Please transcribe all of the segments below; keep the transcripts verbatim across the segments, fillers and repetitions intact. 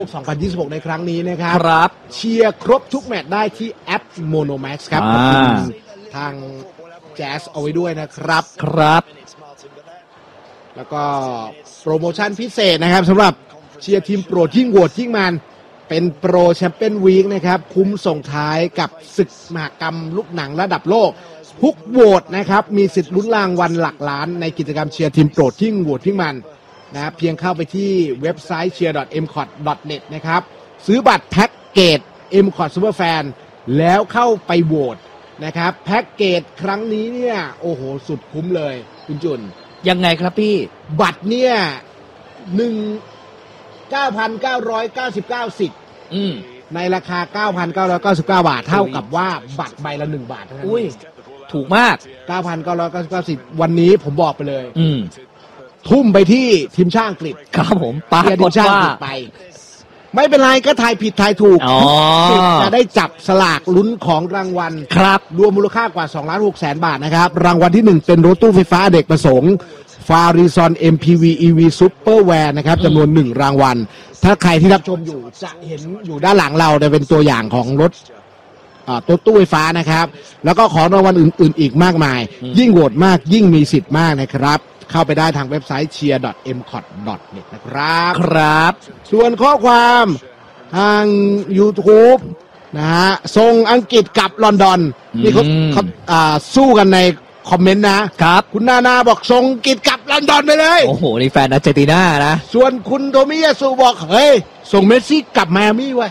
สองพันยี่สิบหกในครั้งนี้นะครับครับเชียร์ครบทุกแมตช์ได้ที่แอป Monomax ครับขอบคุณทางแจ๊สเอาไว้ด้วยนะครับครับแล้วก็โปรโมชั่นพิเศษนะครับสำหรับเชียร์ทีมโปรดยิ่งโหวตยิ่งมันเป็นโปรแชมเปี้ยนวีคนะครับคุ้มส่งท้ายกับศึกมหกรรมลูกหนังระดับโลกทุกโหวตนะครับมีสิทธิ์ลุ้นรางวัลหลักล้านในกิจกรรมเชียร์ทีมโปรดยิ่งโหวตยิ่งมันนะเพียงเข้าไปที่เว็บไซต์ เชียร์ ดอท เอ็ม คอท ดอท เน็ต นะครับซื้อบัตรแพ็กเกจ เอ็ม คอท Superfan แล้วเข้าไปโหวตนะครับแพ็กเกจครั้งนี้เนี่ยโอ้โหสุดคุ้มเลยคุณจุนยังไงครับพี่บัตรเนี่ยหนึ่ง เก้าพันเก้าร้อยเก้าสิบเก้า สิทธิ์ในราคา เก้าพันเก้าร้อยเก้าสิบเก้า บาทเท่ากับว่าบัตรใบละหนึ่งบาทเท่านั้นอุ้ยถูกมากเก้าพันเก้าร้อยเก้าสิบเก้า สิทธิ์วันนี้ผมบอกไปเลยอืมทุ่มไปที่ทีมชาติอังกฤษครับผมปาทีมชาติอังกฤษไปไม่เป็นไรก็ทายผิดทายถูกสิทธิ์จะได้จับสลากลุ้นของรางวัลครับรวมมูลค่ากว่า สองล้านหกแสน บาทนะครับรางวัลที่หนึ่งเป็นรถตู้ไฟฟ้าเด็กประสงค์ฟาริซอน เอ็ม พี วี อี วี Super Van นะครับจำนวนหนึ่งรางวัลถ้าใครที่รับชมอยู่จะเห็นอยู่ด้านหลังเราจะเป็นตัวอย่างของรถตัวตู้ไฟฟ้านะครับแล้วก็ของรางวัลอื่นๆอีกมากมายยิ่งโหวตมากยิ่งมีสิทธิ์มากนะครับเข้าไปได้ทางเว็บไซต์ เชียร์ ดอท เอ็ม คอท ดอท เน็ต นะครับครับส่วนข้อความทาง YouTube นะฮะทรงอังกฤษกับลอนดอนนี่เขาเขาสู้กันในคอมเมนต์นะครับคุณนานาบอกทรงอังกฤษกับลอนดอนไปเลยโอ้โหนี่แฟนอาร์เจนตินานะส่วนคุณโทมิยาสุบอกเฮ้ยส่งเมสซี่กลับไมอามี่ไว้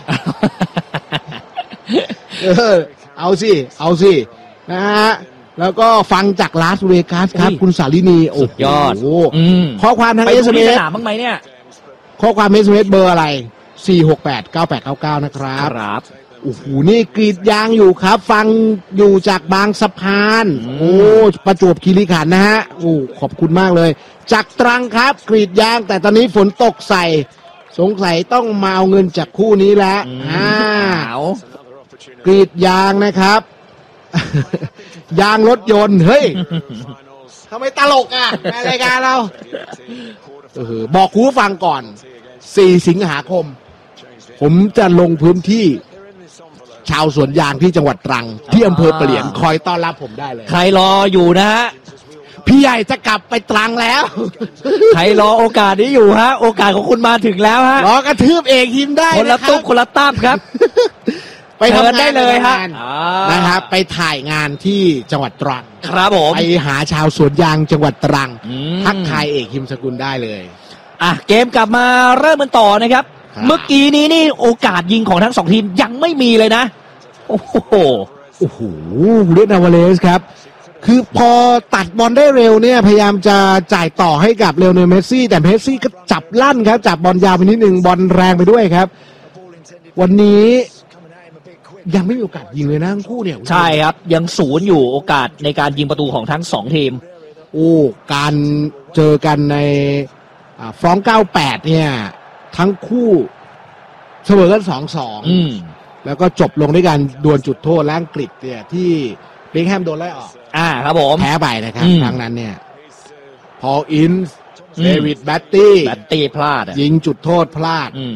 เออเอาสิเอาสินะฮะแล้วก็ฟังจากลาสเวกัสครับคุณสาลินีโอ้ยอดข้อความทาง เอส เอ็ม เอสไปดูที่สนามบ้างไหมเนี่ยข้อความ เอส เอ็ม เอส เบอร์อะไรสี่ หก แปด เก้า แปด เก้า เก้านะครับครับโอ้โหนี่กรีดยางอยู่ครับฟังอยู่จากบางสะพานโอ้ประจวบคีรีขันธ์นะฮะโอ้ขอบคุณมากเลยจากตรังครับกรีดยางแต่ตอนนี้ฝนตกใส่สงสัยต้องมาเอาเงินจากคู่นี้แล้วอ่ากรีดยางนะครับยางรถยนต์เฮ้ยทำไมตลกอ่ะในรายการเราเออบอกคุณผู้ฟังก่อนสี่สิงหาคมผมจะลงพื้นที่ชาวสวนยางที่จังหวัดตรังที่อำเภอเปลี่ยนคอยต้อนรับผมได้เลยใครรออยู่นะฮะพี่ใหญ่จะกลับไปตรังแล้วใครรอโอกาสนี้อยู่ฮะโอกาสของคุณมาถึงแล้วฮะรอกระทืบเอกหิมได้คนละตุ๊บคนละตับครับไปทำได้เลยฮะนะครับไปถ่ายงานที่จังหวัดตรังครับผมไปหาชาวสวนยางจังหวัดตรังทักทายเอกหิมสกุลได้เลยอ่ะเกมกลับมาเริ่มกันต่อนะครับเมื่อกี้นี้นี่โอกาสยิงของทั้งสองทีมยังไม่มีเลยนะโอ้โหโอ้โหเรียนาวาเลสครับคือพอตัดบอลได้เร็วเนี่ยพยายามจะจ่ายต่อให้กับเลโอเนลเมสซี่แต่เมสซี่ก็จับลั่นครับจับบอลยาวไปนิดนึงบอลแรงไปด้วยครับวันนี้ยังไม่มีโอกาสยิงเลยนะทั้งคู่เนี่ยใช่ครับยังศูนย์อยู่โอกาสในการยิงประตูของทั้งสองทีมโอ้การเจอกันในฟรองก์เก้าแปดเนี่ยทั้งคู่เสมอกัน สองสองอืมแล้วก็จบลงด้วยการดวลจุดโทษและอังกฤษเนี่ยที่เบคแฮมโดนไล่ออกอ่าครับผมแพ้ไปนะครับครั้งนั้นเนี่ยพอลอินส์เดวิดแบตตี้แบตตี้พลาดยิงจุดโทษพลาดอืม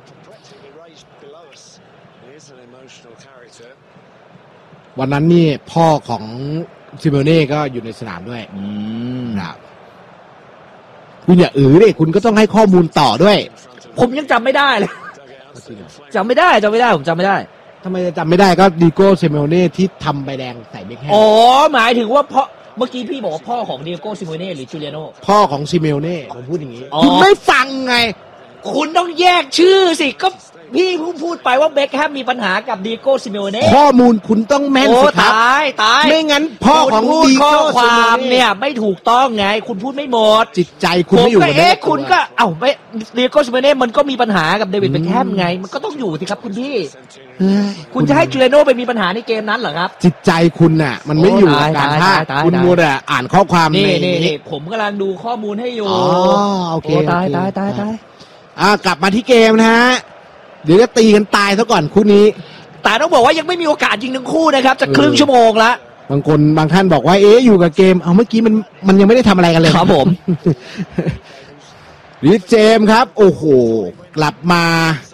วันนั้นนี่พ่อของซิโมเน่ก็อยู่ในสนามด้วยอืมครับคุณอย่าอือดิคุณก็ต้องให้ข้อมูลต่อด้วยผมยังจำไม่ได้เลยจำไม่ได้จำไม่ได้ผมจำไม่ได้ทำไมจะจำไม่ได้ก็ดิโก้ซิโมเน่ที่ทำใบแดงใส่เบคแฮมอ๋อหมายถึงว่าพ่อเมื่อกี้พี่บอกว่าพ่อของดิโก้ซิโมเน่หรือจูเลียโน่พ่อของซิโมเน่ผมพูดอย่างนี้คุณไม่ฟังไงคุณต้องแยกชื่อสิก็พี่เพิ่งพูดไปว่าเบคแฮมมีปัญหากับดิโก้ซิโมเน่ข้อมูลคุณต้องแม่นสิครับตายตายไม่งั้นพ่อของดิโก้ข้อความเนี่ยไม่ถูกต้องไงคุณพูดไม่หมดจิตใจคุณไม่อยู่ในนี้คุณก็เอ้าไม่ดิโก้ซิโมเน่มันก็มีปัญหากับเดวิดเบคแฮมไงมันก็ต้องอยู่สิครับคุณพี่คุณจะให้จูเลโน่ไปมีปัญหาในเกมนั้นเหรอครับจิตใจคุณน่ะมันไม่อยู่กับการท่าคุณมัวแต่อ่านข้อความนี่นี่ผมกำลังดูข้อมูลให้อยู่อ๋อโอเคตายตายตายตายอ่ากลับมาที่เกมนะฮะเดี๋ยวจะตีกันตายซะก่อนคู่นี้แต่ต้องบอกว่ายังไม่มีโอกาสยิงทั้งคู่นะครับจะครึ่งชั่วโมงละบางคนบางท่านบอกว่าเอ๊ะอยู่กับเกมเอาเมื่อกี้มันมันยังไม่ได้ทำอะไรกันเลยครับผมริชเจมส์ครับโอ้โหกลับมา